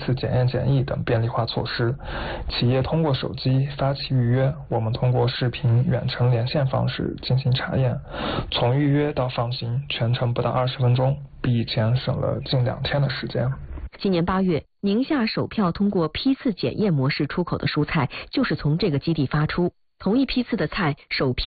次检验检疫等便利化措施。企业通过手机发起预约，我们通过视频远程连线方式进行查验，从预约到放行全程不到20分钟，比以前省了近2天的时间。 今年8月，宁夏首票通过批次检验模式出口的蔬菜就是从这个基地发出。同一批次的菜首批